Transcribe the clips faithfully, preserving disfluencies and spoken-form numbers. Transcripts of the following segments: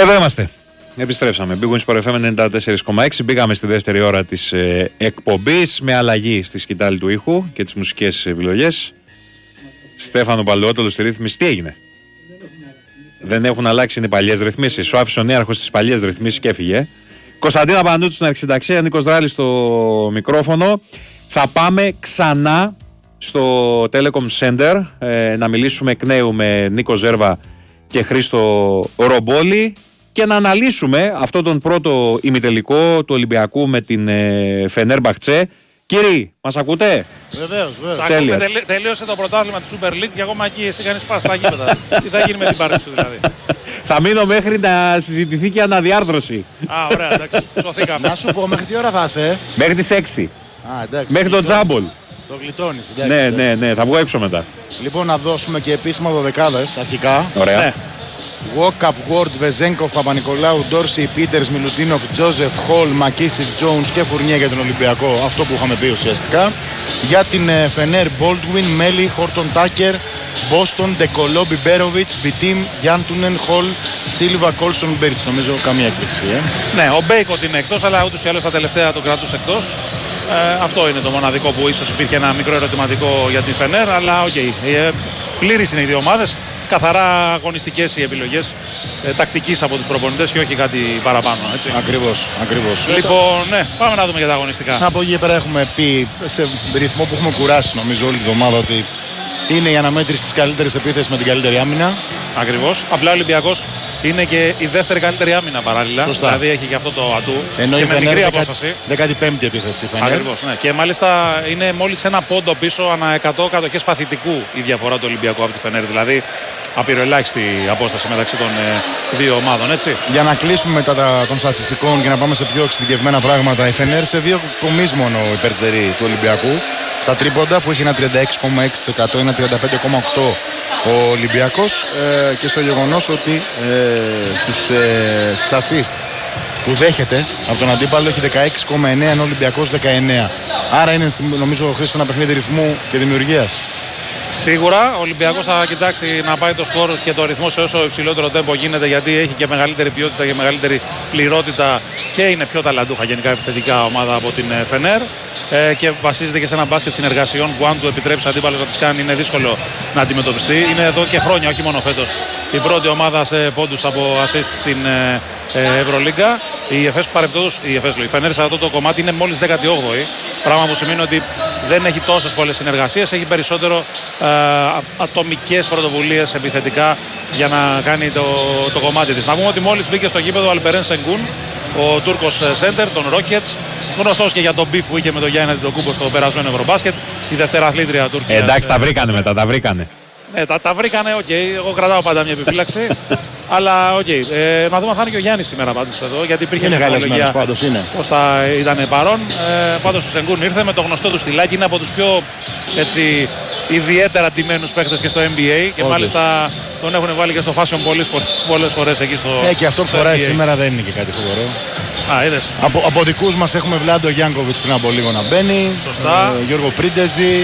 Εδώ είμαστε. Επιστρέψαμε. Big Win Sport εφ εμ ενενήντα τέσσερα κόμμα έξι. Μπήκαμε στη δεύτερη ώρα της ε, εκπομπής με αλλαγή στη σκητάλη του ήχου και τις μουσικές επιλογές. Στέφανο Παλαιότολο στη ρύθμιση. Τι έγινε? Δεν έχουν αλλάξει, είναι οι παλιές ρυθμίσεις. Σου άφησε ο νέαρχος τις παλιές ρυθμίσεις και έφυγε. Κωνσταντίνα Πανούτσου στην αρχισυνταξία, Νίκος Δράλης στο μικρόφωνο. Θα πάμε ξανά στο Telecom Center ε, να μιλήσουμε εκ νέου με Νίκο Ζέρβα και Χρήστο Ρομπόλη και να αναλύσουμε αυτό τον πρώτο ημιτελικό του Ολυμπιακού με την ε, Φενέρμπαχτσε. Κύριοι, μας ακούτε? Βεβαίως, βεβαίως. Τέλεια. Τελε, τελείωσε το πρωτάθλημα του Super League και ακόμα εκεί εσύ κάνεις πάση στα γήπεδα. Τι θα γίνει με την πάρτι σου δηλαδή? Θα μείνω μέχρι να συζητηθεί και αναδιάρθρωση. Α, ωραία, εντάξει, σωθήκαμε. Να σου πω, μέχρι τι ώρα θα είσαι? Μέχρι τις έξι. Α, εντάξει. Μέχρι το τζάμπολ. Το γλιτώνεις, Ναι, ναι, ναι, θα βγω έξω μετά. Λοιπόν, να δώσουμε και επίσημα δωδεκάδες αρχικά. Ωραία. Ναι. Walkup, Ward, Βεζέγκοφ, Παπα-Νικολάου, Ντόρση, Πίτερς, Μιλουτίνοφ, Τζόζεφ, Χολ, Μακίσικ, Τζόουνς και Φουρνιέ για τον Ολυμπιακό. Αυτό που είχαμε πει ουσιαστικά. Για την Φενέρ, Μπόλτουιν, Μέλι, Χόρτον Τάκερ, Μπόστον, Ντεκολό, Μπιμπέροβιτς, Μπιτίμ, Γιάντουνεν, Χολ, Σίλβα, Κόλσον, Μπέρτς. Νομίζω καμία έκπληξη. Ε. Ναι, ο Μπέικοτ είναι εκτός, αλλά ούτως ή άλλως τα τελευταία το κρατούσε εκτός. Ε, αυτό είναι το μοναδικό που ίσως υπήρχε ένα μικρό ερωτηματικό για την Φενέρ, αλλά οκ. Okay. Ε, πλήρης είναι οι δύο ομάδες. Καθαρά αγωνιστικές οι επιλογές ε, τακτικής από τους προπονητές και όχι κάτι παραπάνω. Έτσι. Ακριβώς, ακριβώς. Λοιπόν, ναι, πάμε να δούμε για τα αγωνιστικά. Από εκεί πέρα έχουμε πει σε ρυθμό που έχουμε κουράσει νομίζω όλη την εβδομάδα ότι είναι η αναμέτρηση της καλύτερης επίθεσης με την καλύτερη άμυνα. Ακριβώς. Απλά ο Ολυμπιακός είναι και η δεύτερη καλύτερη άμυνα παράλληλα. Σωστά. Δηλαδή έχει και αυτό το ατού. Ενώ και η με Φενέρ μικρή δεκα... απόσταση. δέκατη πέμπτη επίθεση η Φενέρ. Ακριβώς, ναι. Και μάλιστα είναι μόλις ένα πόντο πίσω ανά εκατό κατοχές παθητικού η διαφορά του Ολυμπιακού από τη Φενέρ. Δηλαδή απειροελάχιστη απόσταση μεταξύ των ε, δύο ομάδων, έτσι. Για να κλείσουμε μετά τα, των στατιστικών και να πάμε σε πιο εξειδικευμένα πράγματα, η Φενέρ σε δύο κομείς μόνο υπερτερεί του Ολυμπιακού. Στα τρίποντα που έχει ένα τριάντα έξι κόμμα έξι τοις εκατό, ένα τριάντα πέντε κόμμα οκτό τοις εκατό ο Ολυμπιακός ε, και στο γεγονός ότι ε, στους, ε, στους assist που δέχεται από τον αντίπαλο έχει δεκαέξι κόμμα εννέα ενώ ο Ολυμπιακός δεκαεννέα. Άρα είναι νομίζω ο Χρήστος ένα παιχνίδι ρυθμού και δημιουργίας. Σίγουρα ο Ολυμπιακός θα κοιτάξει να πάει το σκορ και το ρυθμό σε όσο υψηλότερο τέμπο γίνεται, γιατί έχει και μεγαλύτερη ποιότητα και μεγαλύτερη πληρότητα και είναι πιο ταλαντούχα γενικά επιθετικά ομάδα από την Φενέρ ε, και βασίζεται και σε ένα μπάσκετ συνεργασιών που αν του επιτρέψει ο αντίπαλος να τις κάνει είναι δύσκολο να αντιμετωπιστεί. Είναι εδώ και χρόνια, όχι μόνο φέτος, η πρώτη ομάδα σε πόντους από assist στην ε, Ευρωλίγκα. Η Εφές παρεπτόντως, η Εφές λέει, η Φενέρ σε αυτό το κομμάτι είναι μόλις δέκατη όγδοη, πράγμα που σημαίνει ότι δεν έχει τόσες πολλές συνεργασίες, έχει περισσότερο ε, ατομικές πρωτοβουλίες επιθετικά για να κάνει το, το κομμάτι της. Να πούμε ότι μόλις μπήκε στο γήπεδο ο Αλπερέν Σενγκούν, ο Τούρκος σέντερ των Rockets, γνωστός και για τον μπιφ που είχε με τον Γιάννη Αντιτοκούμπο στο περασμένο Ευρωμπάσκετ, η δευτεραθλήτρια Τουρκίας. Ε, εντάξει, τα βρήκανε μετά, τα βρήκανε. Ναι, τα, τα βρήκανε, οκ. Okay. Εγώ κρατάω πάντα μια επιφύλαξη. Αλλά οκ. Okay. Ε, να δούμε αν θα είναι και ο Γιάννης σήμερα πάντως εδώ, γιατί υπήρχε είναι μια καλεσμένος πάντως είναι. Πώς θα ήταν παρόν. Ε, πάντως ο Σενγκούν ήρθε με το γνωστό του στυλάκι. Είναι από τους πιο έτσι, ιδιαίτερα ντυμένους παίχτες και στο N B A. Και Όντως. μάλιστα τον έχουν βάλει και στο Fashion πολλές, πολλές φορές εκεί στο. Ναι, και αυτό που φοράει N B A. σήμερα δεν είναι και κάτι φοβερό. Α, είδες. Από, από δικούς μας έχουμε Βλάντο Γιάνκοβιτς πριν από λίγο να μπαίνει. Σωστά. Ε, Γιώργο Πρίντεζη.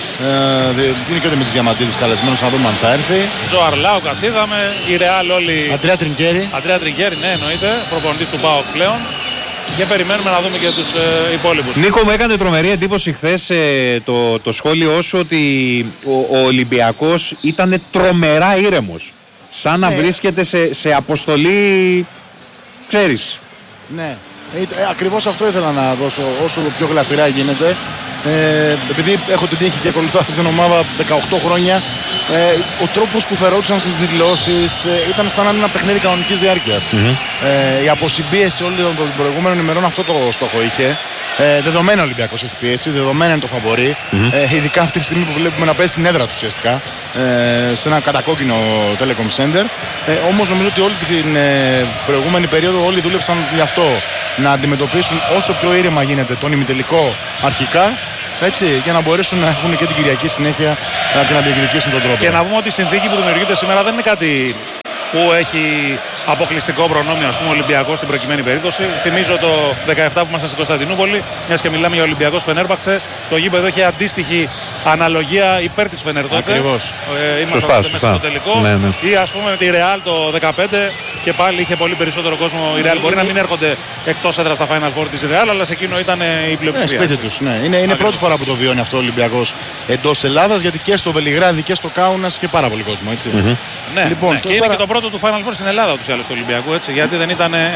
Ε, είναι και ο Δημήτρης Διαμαντίδης καλεσμένος, να δούμε αν θα έρθει. Τζο Αρλάουκας είδαμε. Η Ρεάλ όλοι. Αντρέα Τρινκέρι. Αντρέα Τρινκέρι, ναι, εννοείται. Προπονητής του ΠΑΟΚ πλέον. Και περιμένουμε να δούμε και τους ε, υπόλοιπους. Νίκο, μου έκανε τρομερή εντύπωση χθες ε, το, το σχόλιο σου ότι ο, ο Ολυμπιακός ήταν τρομερά ήρεμος. Σαν να Ναι. βρίσκεται σε, σε αποστολή, ξέρεις. Ναι, ε, ε, ακριβώς αυτό ήθελα να δώσω όσο πιο γλαφυρά γίνεται. Ε, επειδή έχω την τύχη και ακολουθώ αυτή την ομάδα δεκαοκτώ χρόνια, ε, ο τρόπος που φερόντουσαν στις δηλώσεις ε, ήταν σαν να είναι ένα παιχνίδι κανονικής διάρκειας. Mm-hmm. Ε, η αποσυμπίεση όλων των προηγούμενων ημερών αυτό το στόχο είχε. Ε, δεδομένα ο Ολυμπιακός έχει πίεση, δεδομένα είναι το φαβορί. Mm-hmm. Ε, ειδικά αυτή τη στιγμή που βλέπουμε να παίζει στην έδρα του ουσιαστικά, ε, σε ένα κατακόκκινο Telecom Center. Ε, όμως νομίζω ότι όλη την ε, προηγούμενη περίοδο όλοι δούλεψαν γι' αυτό. Να αντιμετωπίσουν όσο πιο ήρεμα γίνεται τον ημιτελικό αρχικά, έτσι, για να μπορέσουν να έχουν και την Κυριακή συνέχεια να, να διεκδικήσουν τον τρόπο. Και να πούμε ότι η συνθήκη που δημιουργείται σήμερα δεν είναι κάτι που έχει αποκλειστικό προνόμιο, ας πούμε, ο Ολυμπιακός στην προκειμένη περίπτωση. Θυμίζω το δεκαεπτά που ήμασταν στην Κωνσταντινούπολη, μιας και μιλάμε για Ολυμπιακός Φενέρμπαχτσε, το γήπεδο είχε αντίστοιχη αναλογία υπέρ της Φενέρ τότε. Ακριβώς. Ε, σωστά, μέσα σωστά. στο τελικό. Ναι, ναι. Ή ας πούμε με τη Ρεάλ το δεκαπέντε και και πάλι είχε πολύ περισσότερο κόσμο η Real. Μπορεί να μην έρχονται εκτός έδρας στα Final Four της Real, αλλά σε εκείνο ήταν η πλειοψηφία. Ναι, σπίτι τους, ναι. Είναι, είναι πρώτη φορά που το βιώνει αυτό ο Ολυμπιακός εντός Ελλάδας, γιατί και στο Βελιγράδι και στο Κάουνας είχε πάρα πολύ κόσμο. Έτσι. Mm-hmm. Ναι, λοιπόν, ναι. Και είναι και το πρώτο του Final Four στην Ελλάδα τους άλλους του Ολυμπιακού. Έτσι, γιατί δεν ήταν ε,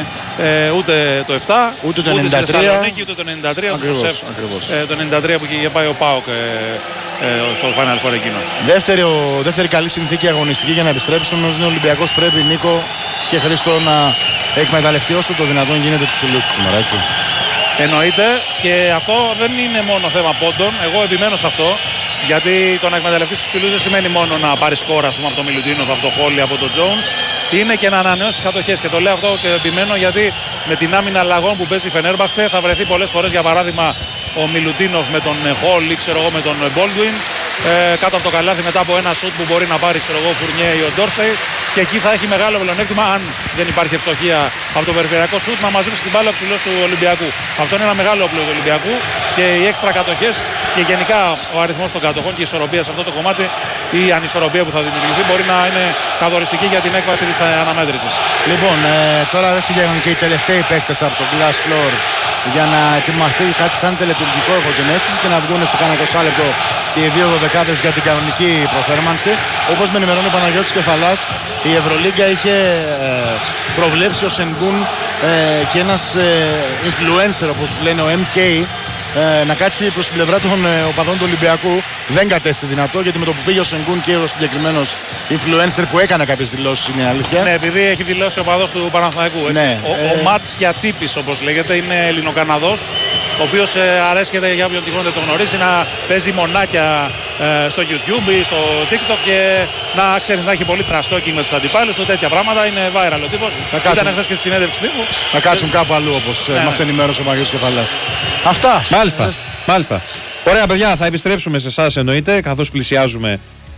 ούτε το επτά, ούτε το ούτε ενενήντα τρία, στη Θεσσαλονίκη, ούτε το ενενήντα τρία. Ακριβώς, ούτε ακριβώς. Ε, το ενενήντα τρία που είχε πάει ο ΠΑΟΚ ε, ε, στο Final Four εκείνο. Δεύτερη, ο, δεύτερη καλή συνθήκη αγωνιστική για να επιστρέψουμε. Ο Ολυμπιακός πρέπει, Νίκο και Χρήστο, να εκμεταλλευτεί όσο το δυνατόν γίνεται τους ψηλούς του σήμερα. Έτσι. Εννοείται, και αυτό δεν είναι μόνο θέμα πόντων. Εγώ επιμένω σε αυτό. Γιατί το να εκμεταλλευτείς τους ψηλούς δεν σημαίνει μόνο να πάρεις σκόρα από τον Μιλουτίνοφ, από τον Χόλι, από τον Τζόουνς. Είναι και να ανανεώσεις κατοχές. Και το λέω αυτό και επιμένω γιατί με την άμυνα αλλαγών που παίζει η Φενέρμπαχτσε θα βρεθεί πολλές φορές, για παράδειγμα, ο Μιλουτίνοφ με τον Χόλι, ξέρω εγώ, με τον Μπόλτουιν. Ε, κάτω από το καλάθι μετά από ένα σουτ που μπορεί να πάρει, ξέρω εγώ, ο Φουρνιέ ή ο Ντόρσεϊ. Και εκεί θα έχει μεγάλο πλεονέκτημα, αν δεν υπάρχει ευστοχία από το περιφερειακό σουτ, να μαζέψει την μπάλα ψηλός του Ολυμπιακού. Αυτό είναι ένα μεγάλο όπλο του Ολυμπιακού, και οι έξτρα κατοχές και γενικά ο αριθμός των κατοχών και η ισορροπία σε αυτό το κομμάτι, η ανισορροπία που θα δημιουργηθεί, μπορεί να είναι καθοριστική για την έκβαση της αναμέτρησης. Λοιπόν, ε, τώρα έφυγαν και οι τελευταίοι παίκτες από το glass floor για να ετοιμαστεί κάτι σαν τελετουργικό, έχω την αίσθηση, και να βγουν σε κάνα είκοσι λεπτό οι δύο δωδεκάδες για την κανονική προθέρμανση. Όπως με ενημερώνει ο Παναγιώτης Κεφαλάς, η Ευρωλίγκα είχε ε, προβλέψει ο Σενγκούν ε, και ένας ε, influencer, όπως λένε, ο εμ κέι, ε, να κάτσει προς την πλευρά των ε, οπαδών του Ολυμπιακού. Δεν κατέστη δυνατό, γιατί με το που πήγε ο Σενγκούν και ο συγκεκριμένος influencer που έκανε κάποιες δηλώσεις, είναι αλήθεια. Ναι, επειδή έχει δηλώσει ο οπαδός του Παναθηναϊκού. Έτσι. Ναι, ο ε... ο Ματ Κιατίπης, όπως λέγεται, είναι Ελληνοκαναδός, ο οποίος ε, αρέσκεται, για όποιον τυχόν δεν το γνωρίζει, να παίζει μονάκια ε, στο YouTube ή στο TikTok και να ξέρει να έχει πολύ τραστόκινγκ με τους αντιπάλους του, τέτοια πράγματα. Είναι viral ο τύπος. Ήταν χθες και στη συνέντευξη τύπου. Θα κάτσουν κάπου αλλού, όπως ναι, μας ναι. ενημέρωσε ο Παναγιώτης Κεφαλάς. Αυτά. Μάλιστα. Μάλιστα. Μάλιστα. Ωραία, παιδιά, θα επιστρέψουμε σε εσάς, εννοείται, καθώς πλησιάζουμε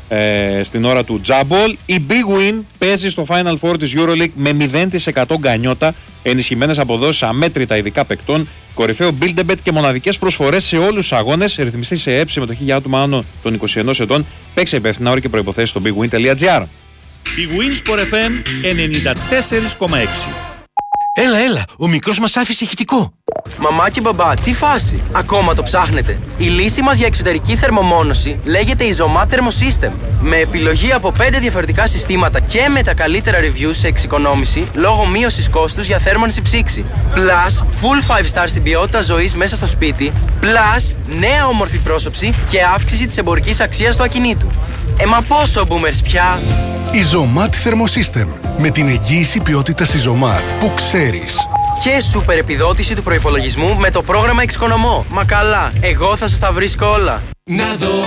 ε, στην ώρα του τζάμπολ. Η Big Win παίζει στο Final Four της EuroLeague με μηδέν τοις εκατό γκανιότα, ενισχυμένες αποδόσεις αμέτρητα ειδικά παικτών, κορυφαίο Build-A-Bet και μοναδικές προσφορές σε όλους τους αγώνες. Ρυθμιστή σε ΕΕΠ, συμμετοχή για άτομα άνω των είκοσι ενός ετών. Παίξε υπεύθυνα, όροι και προϋποθέσεις στο big win τελεία gr. Big Win Sport εφ εμ ενενήντα τέσσερα κόμμα έξι. Έλα, έλα, ο μικρός μας άφησε ηχητικό. Μαμά και μπαμπά, τι φάση! Ακόμα το ψάχνετε? Η λύση μας για εξωτερική θερμομόνωση λέγεται Isomat Thermosystem. Με επιλογή από πέντε διαφορετικά συστήματα και με τα καλύτερα reviews σε εξοικονόμηση λόγω μείωσης κόστους για θέρμανση ψήξη. Plus, full five star στην ποιότητα ζωής μέσα στο σπίτι. Plus, νέα όμορφη πρόσωψη και αύξηση της εμπορικής αξίας του ακινήτου. Ε, μα πόσο boomers πια! Isomat Thermosystem. Με την εγγύηση ποιότητας Isomat που ξέρεις. Και σούπερ επιδότηση του προϋπολογισμού με το πρόγραμμα Εξοικονομώ. Μα καλά, εγώ θα σας τα βρίσκω όλα. Να δω.